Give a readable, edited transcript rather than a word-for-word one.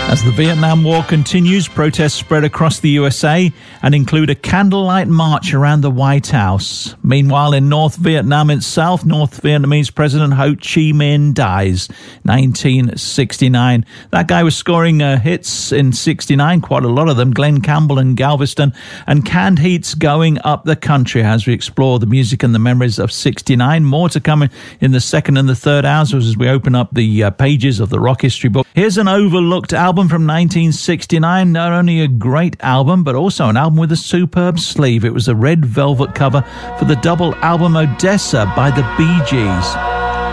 As the Vietnam War continues, protests spread across the USA and include a candlelight march around the White House. Meanwhile, in North Vietnam itself, North Vietnamese President Ho Chi Minh dies, 1969. That guy was scoring hits in 69, quite a lot of them, Glen Campbell and Galveston, and canned heats going up the country as we explore the music and the memories of 69. More to come in the second and the third hours as we open up the pages of the rock history book. Here's an overlooked album from 1969, not only a great album, but also an album with a superb sleeve. It was a red velvet cover for the double album Odessa by the Bee Gees.